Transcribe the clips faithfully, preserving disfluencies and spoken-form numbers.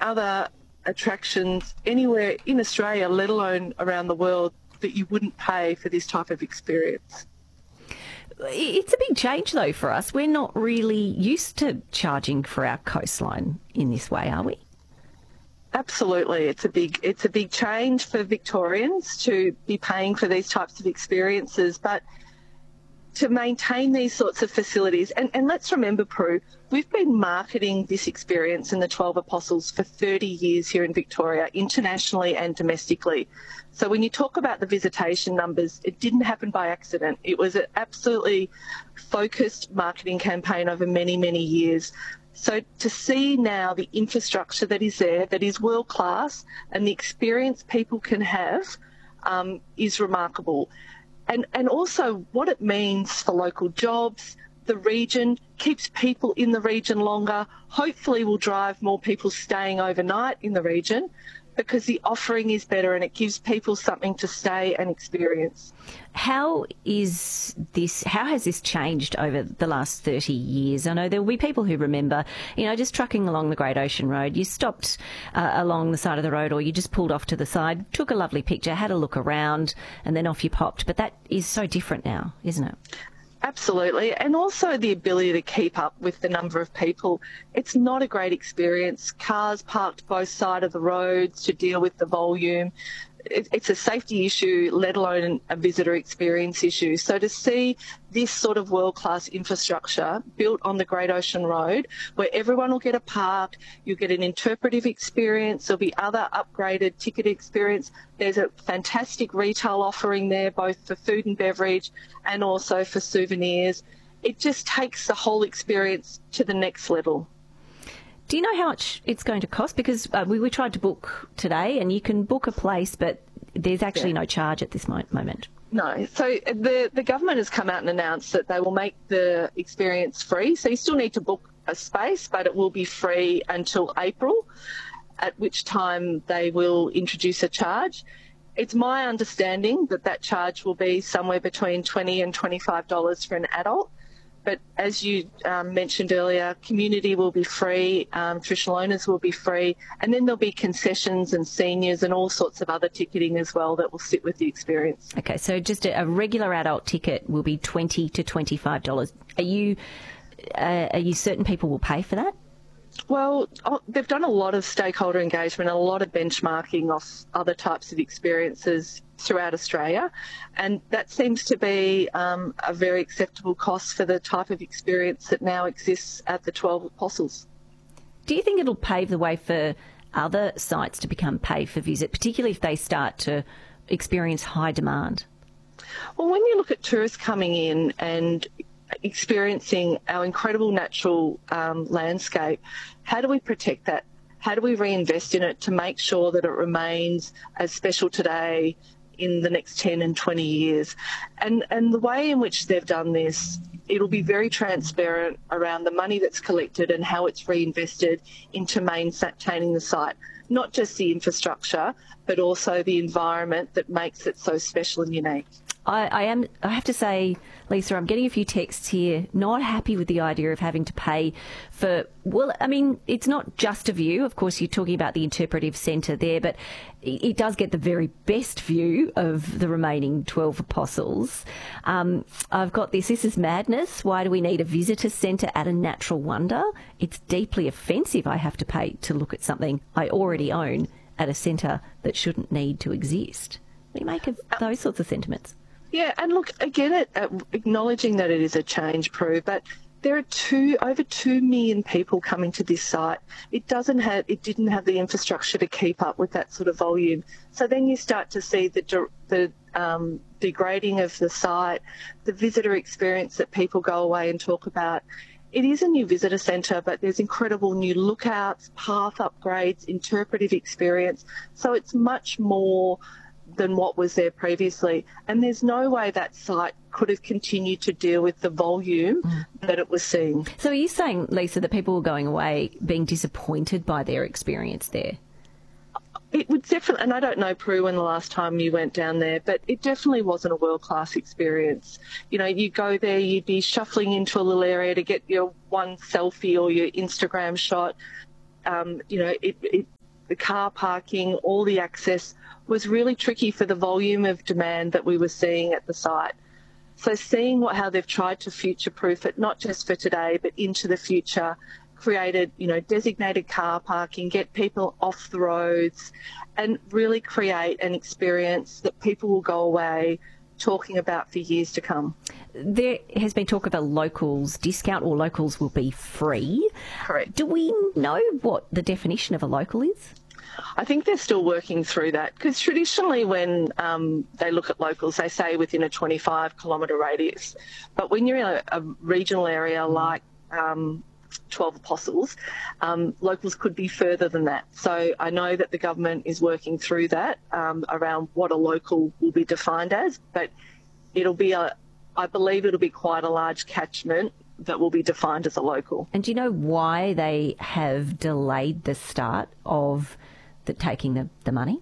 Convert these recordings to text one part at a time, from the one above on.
other attractions anywhere in Australia, let alone around the world, that you wouldn't pay for this type of experience. It's a big change, though, for us. We're not really used to charging for our coastline in this way, are we? Absolutely. It's a big it's a big change for Victorians to be paying for these types of experiences, but to maintain these sorts of facilities, and, and let's remember, Prue, we've been marketing this experience in the twelve Apostles for thirty years here in Victoria, internationally and domestically. So when you talk about the visitation numbers, it didn't happen by accident. It was an absolutely focused marketing campaign over many, many years. So to see now the infrastructure that is there, that is world class, and the experience people can have um, is remarkable. And, and also what it means for local jobs, the region, keeps people in the region longer, hopefully will drive more people staying overnight in the region, because the offering is better and it gives people something to stay and experience. How is this, how has this changed over the last thirty years? I know there will be people who remember, you know, just trucking along the Great Ocean Road. You stopped uh, along the side of the road, or you just pulled off to the side, took a lovely picture, had a look around, and then off you popped. But that is so different now, isn't it? Absolutely, and also the ability to keep up with the number of people. It's not a great experience. Cars parked both sides of the roads to deal with the volume. It's a safety issue, let alone a visitor experience issue. So to see this sort of world-class infrastructure built on the Great Ocean Road, where everyone will get a park, you'll get an interpretive experience, there'll be other upgraded ticket experience. There's a fantastic retail offering there, both for food and beverage and also for souvenirs. It just takes the whole experience to the next level. Do you know how much it's going to cost? Because uh, we, we tried to book today, and you can book a place, but there's actually yeah. no charge at this mo- moment. No. So the, the government has come out and announced that they will make the experience free. So you still need to book a space, but it will be free until April, at which time they will introduce a charge. It's my understanding that that charge will be somewhere between twenty dollars and twenty-five dollars for an adult. But as you um, mentioned earlier, community will be free, um, traditional owners will be free, and then there'll be concessions and seniors and all sorts of other ticketing as well that will sit with the experience. Okay, so just a, a regular adult ticket will be twenty to twenty-five dollars. Are you uh, are you certain people will pay for that? Well, they've done a lot of stakeholder engagement, a lot of benchmarking of other types of experiences throughout Australia, and that seems to be um, a very acceptable cost for the type of experience that now exists at the twelve Apostles. Do you think it'll pave the way for other sites to become pay for visit, particularly if they start to experience high demand? Well, when you look at tourists coming in and experiencing our incredible natural um, landscape, how do we protect that? How do we reinvest in it to make sure that it remains as special today in the next ten and twenty years? And, and the way in which they've done this, it'll be very transparent around the money that's collected and how it's reinvested into maintaining the site. Not just the infrastructure, but also the environment that makes it so special and unique. I, I am. I have to say, Lisa, I'm getting a few texts here, not happy with the idea of having to pay for, well, I mean, it's not just a view. Of course, you're talking about the interpretive centre there, but it does get the very best view of the remaining twelve Apostles. Um, I've got this. This is madness. Why do we need a visitor centre at a natural wonder? It's deeply offensive I have to pay to look at something I already own at a centre that shouldn't need to exist. What do you make of those sorts of sentiments? Yeah, and look, again, it, uh, acknowledging that it is a change, Prue, but there are two over two million people coming to this site. It doesn't have, it didn't have the infrastructure to keep up with that sort of volume. So then you start to see the the um, degrading of the site, the visitor experience that people go away and talk about. It is a new visitor centre, but there's incredible new lookouts, path upgrades, interpretive experience. So it's much more than what was there previously. And there's no way that site could have continued to deal with the volume mm. that it was seeing. So are you saying, Lisa, that people were going away being disappointed by their experience there? It would definitely, and I don't know, Prue, when the last time you went down there, but it definitely wasn't a world-class experience. You know, you go there, you'd be shuffling into a little area to get your one selfie or your Instagram shot. Um, you know, it, it the car parking, all the access was really tricky for the volume of demand that we were seeing at the site. So seeing what, how they've tried to future-proof it, not just for today, but into the future, created, you know, designated car parking, get people off the roads, and really create an experience that people will go away talking about for years to come. There has been talk of a locals discount, or locals will be free. Correct. Do we know what the definition of a local is? I think they're still working through that, because traditionally when um, they look at locals, they say within a twenty-five kilometre radius. But when you're in a, a regional area like um, twelve Apostles, um, locals could be further than that. So I know that the government is working through that um, around what a local will be defined as, but it'll be a, I believe it'll be quite a large catchment that will be defined as a local. And do you know why they have delayed the start of the taking the, the money?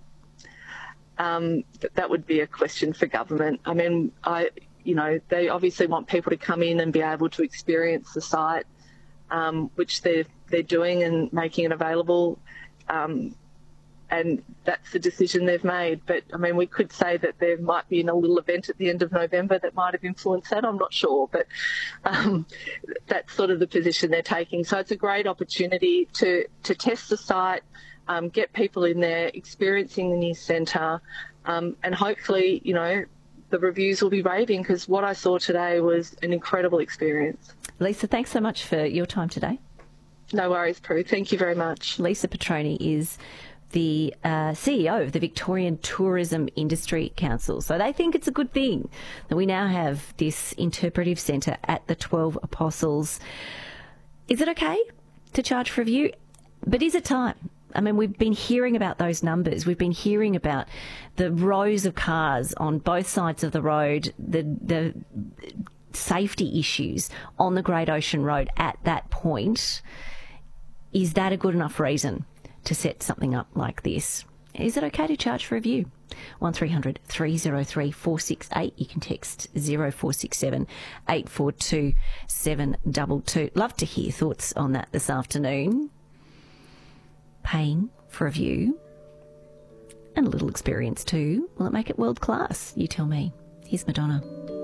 Um, that would be a question for government. I mean, I, you know, they obviously want people to come in and be able to experience the site, um, which they're they're doing and making it available, um, and that's the decision they've made. But I mean, we could say that there might be a little event at the end of November that might have influenced that. I'm not sure, but um, that's sort of the position they're taking. So it's a great opportunity to to test the site. Um, get people in there experiencing the new centre, um, and hopefully, you know, the reviews will be raving, because what I saw today was an incredible experience. Lisa, thanks so much for your time today. No worries, Prue. Thank you very much. Lisa Petroni is the uh, C E O of the Victorian Tourism Industry Council. So they think it's a good thing that we now have this interpretive centre at the twelve Apostles. Is it okay to charge for a view? But is it time? I mean, we've been hearing about those numbers. We've been hearing about the rows of cars on both sides of the road, the the safety issues on the Great Ocean Road at that point. Is that a good enough reason to set something up like this? Is it okay to charge for a view? one three hundred three oh three four six eight. You can text zero four six seven eight four two seven two two. Love to hear thoughts on that this afternoon. Paying for a view and a little experience too, will it make it world class? You tell me. Here's Madonna.